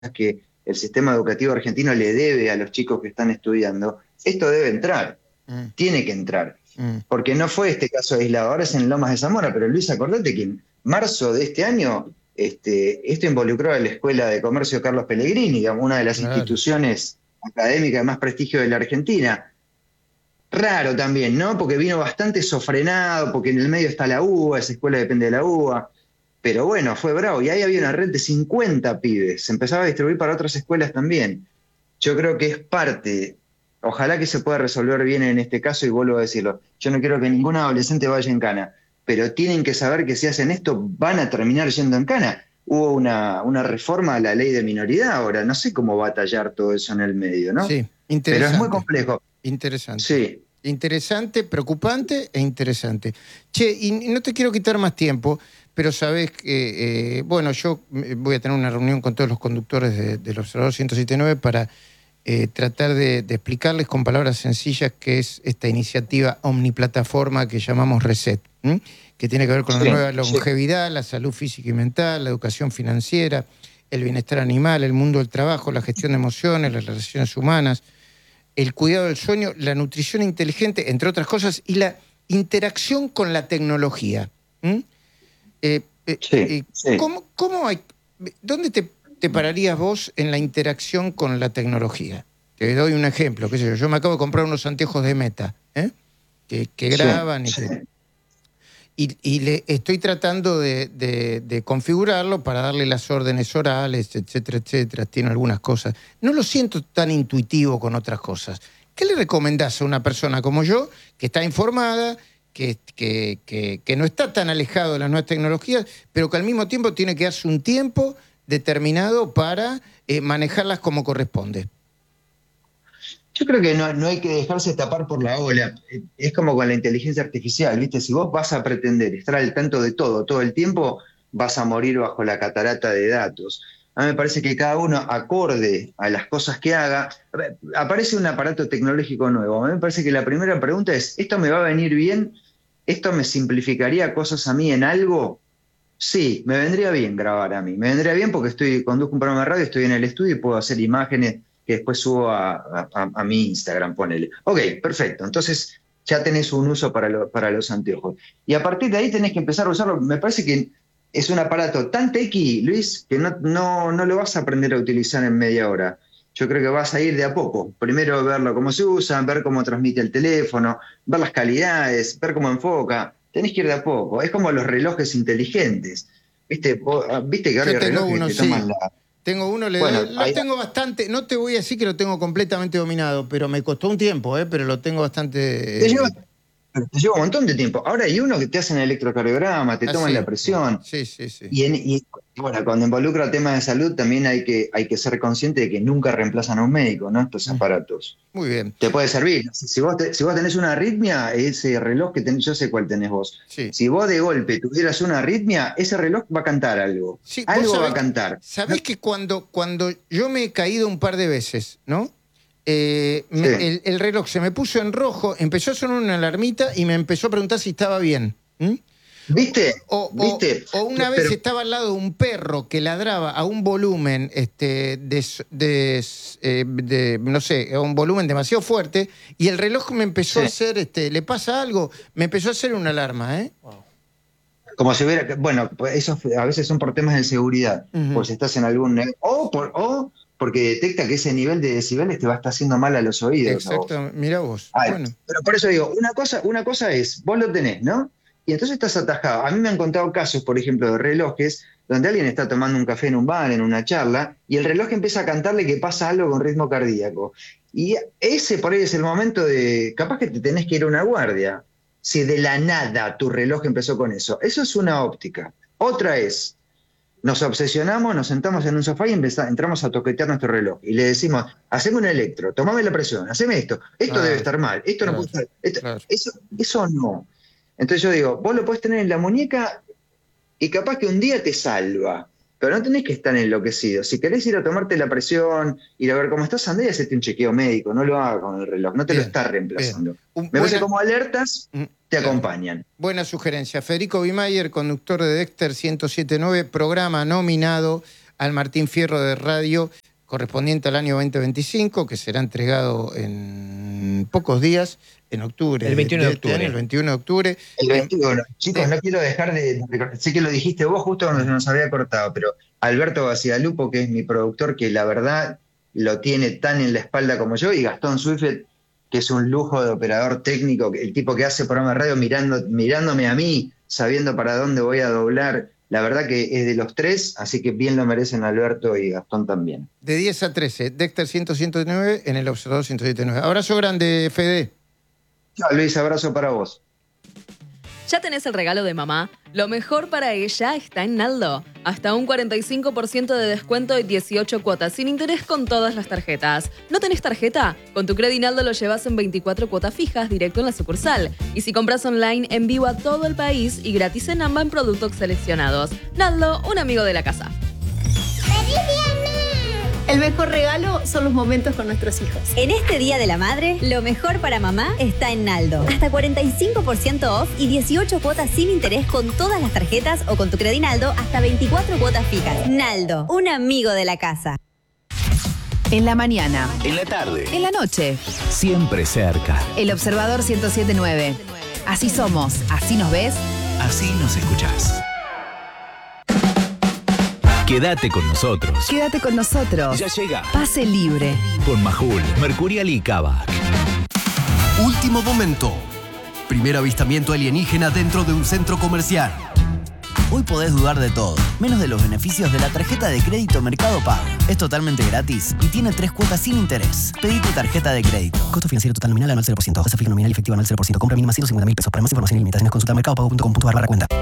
que el sistema educativo argentino le debe a los chicos que están estudiando, esto debe entrar, tiene que entrar. Porque no fue este caso aislado, ahora es en Lomas de Zamora, pero Luis, acordate que en marzo de este año esto involucró a la Escuela de Comercio Carlos Pellegrini, digamos, una de las instituciones académicas de más prestigio de la Argentina. Raro también, ¿no? Porque vino bastante sofrenado, porque en el medio está la UBA, esa escuela depende de la UBA. Pero bueno, fue bravo. Y ahí había una red de 50 pibes. Se empezaba a distribuir para otras escuelas también. Yo creo que es parte. Ojalá que se pueda resolver bien en este caso, y vuelvo a decirlo. Yo no quiero que ningún adolescente vaya en cana, pero tienen que saber que si hacen esto van a terminar yendo en cana. Hubo una reforma a la ley de minoridad ahora. No sé cómo va a tallar todo eso en el medio, ¿no? Sí, Pero es muy interesante. complejo. Interesante. Sí. Interesante, preocupante e interesante. Che, y no te quiero quitar más tiempo, pero sabés que, bueno, yo voy a tener una reunión con todos los conductores del Observador 107.9 para tratar de explicarles con palabras sencillas qué es esta iniciativa omniplataforma que llamamos RESET, que tiene que ver con la nueva longevidad, la salud física y mental, la educación financiera, el bienestar animal, el mundo del trabajo, la gestión de emociones, las relaciones humanas, el cuidado del sueño, la nutrición inteligente, entre otras cosas, y la interacción con la tecnología. ¿Cómo hay, dónde te pararías vos en la interacción con la tecnología? Te doy un ejemplo, qué sé yo. Yo me acabo de comprar unos anteojos de Meta, que graban y le estoy tratando de configurarlo para darle las órdenes orales, etcétera, etcétera. Tiene algunas cosas. No lo siento tan intuitivo con otras cosas. ¿Qué le recomendás a una persona como yo, que está informada, que no está tan alejado de las nuevas tecnologías, pero que al mismo tiempo tiene que darse un tiempo determinado para manejarlas como corresponde? Yo creo que no hay que dejarse tapar por la ola. Es como con la inteligencia artificial, ¿viste? Si vos vas a pretender estar al tanto de todo el tiempo, vas a morir bajo la catarata de datos. A mí me parece que cada uno, acorde a las cosas que haga, aparece un aparato tecnológico nuevo. A mí me parece que la primera pregunta es, ¿esto me va a venir bien? ¿Esto me simplificaría cosas a mí en algo? Sí, me vendría bien grabar a mí. Me vendría bien porque conduzco un programa de radio, estoy en el estudio y puedo hacer imágenes que después subo a mi Instagram, ponele. Ok, perfecto. Entonces ya tenés un uso para los anteojos. Y a partir de ahí tenés que empezar a usarlo. Me parece que es un aparato tan tequi, Luis, que no lo vas a aprender a utilizar en media hora. Yo creo que vas a ir de a poco. Primero verlo cómo se usa, ver cómo transmite el teléfono, ver las calidades, ver cómo enfoca. Tenés que ir de a poco. Es como los relojes inteligentes. ¿Viste que ahora Yo hay tengo relojes uno, que te toman sí. la... Tengo uno, Bueno, lo tengo bastante, no te voy a decir que lo tengo completamente dominado, pero me costó un tiempo, pero lo tengo te lleva, bastante... te lleva un montón de tiempo. Ahora hay uno que te hacen electrocardiograma, te toman la sí, presión. sí, sí, sí. Y bueno, cuando involucra temas de salud también hay que ser consciente de que nunca reemplazan a un médico, ¿no? Estos aparatos. Muy bien. Te puede servir. Si vos tenés una arritmia, ese reloj que tenés, yo sé cuál tenés vos. Sí. Si vos de golpe tuvieras una arritmia, ese reloj va a cantar algo. Sí, vos Algo va a cantar. sabés que cuando yo me he caído un par de veces, ¿no? El reloj se me puso en rojo, empezó a sonar una alarmita y me empezó a preguntar si estaba bien. ¿Viste? ¿Viste? O una vez estaba al lado de un perro que ladraba a un volumen, no sé, a un volumen demasiado fuerte, y el reloj me empezó a hacer, ¿le pasa algo? Me empezó a hacer una alarma, Como si hubiera... Bueno, pues eso a veces son por temas de seguridad, por si estás en algún... O porque detecta que ese nivel de decibeles te va a estar haciendo mal a los oídos a vos. Exacto, mira vos. Bueno. Pero por eso digo, una cosa es, vos lo tenés, ¿no? Y entonces estás atajado. A mí me han contado casos, por ejemplo, de relojes donde alguien está tomando un café en un bar, en una charla, y el reloj empieza a cantarle que pasa algo con ritmo cardíaco. Y ese por ahí es el momento de, capaz que te tenés que ir a una guardia. Si de la nada tu reloj empezó con eso. Eso es una óptica. Otra es, nos obsesionamos, nos sentamos en un sofá y entramos a toquetear nuestro reloj. Y le decimos, haceme un electro, tomame la presión, haceme esto. Esto debe estar mal, esto no puede estar. Eso no. Entonces yo digo, vos lo podés tener en la muñeca y capaz que un día te salva. Pero no tenés que estar enloquecido. Si querés ir a tomarte la presión, ir a ver cómo estás, andá y hacete un chequeo médico. No lo hagas con el reloj, no te lo está reemplazando. Me parece como alertas te acompañan. Buena sugerencia. Federico Bimayer, conductor de Dexter 107.9, programa nominado al Martín Fierro de Radio correspondiente al año 2025, que será entregado en pocos días, en octubre. El 21 de este año, el 21 de octubre. El 21. Chicos, no quiero dejar de recordar, sé que lo dijiste vos justo cuando nos había cortado, pero Alberto Bacigalupo, que es mi productor, que la verdad lo tiene tan en la espalda como yo, y Gastón Swifet, que es un lujo de operador técnico, el tipo que hace programa de radio mirándome a mí, sabiendo para dónde voy a doblar. La verdad que es de los tres, así que bien lo merecen Alberto y Gastón también. De 10 a 13, Dexter 100-109 en el Observador 107.9. Abrazo grande, Fede. Chao, Luis, abrazo para vos. ¿Ya tenés el regalo de mamá? Lo mejor para ella está en Naldo. Hasta un 45% de descuento y 18 cuotas sin interés con todas las tarjetas. ¿No tenés tarjeta? Con tu Credinaldo lo llevas en 24 cuotas fijas directo en la sucursal. Y si compras online, en vivo a todo el país y gratis en AMBA en productos seleccionados. Naldo, un amigo de la casa. El mejor regalo son los momentos con nuestros hijos. En este Día de la Madre, lo mejor para mamá está en Naldo. Hasta 45% off y 18 cuotas sin interés con todas las tarjetas o con tu Credinaldo hasta 24 cuotas fijas. Naldo, un amigo de la casa. En la mañana. En la tarde. En la noche. Siempre cerca. El Observador 107.9. Así somos, así nos ves. Así nos escuchás. Quédate con nosotros. Quédate con nosotros. Ya llega. Pase libre. Con Majul, Mercurial y Kavak. Último momento. Primer avistamiento alienígena dentro de un centro comercial. Hoy podés dudar de todo, menos de los beneficios de la tarjeta de crédito Mercado Pago. Es totalmente gratis y tiene 3 cuotas sin interés. Pedí tu tarjeta de crédito. Costo financiero total nominal anual 0%. Tasa fija nominal efectiva anual 0%. Compra mínima 150.000 pesos. Para más información y limitaciones consulta mercadopago.com.ar/cuenta.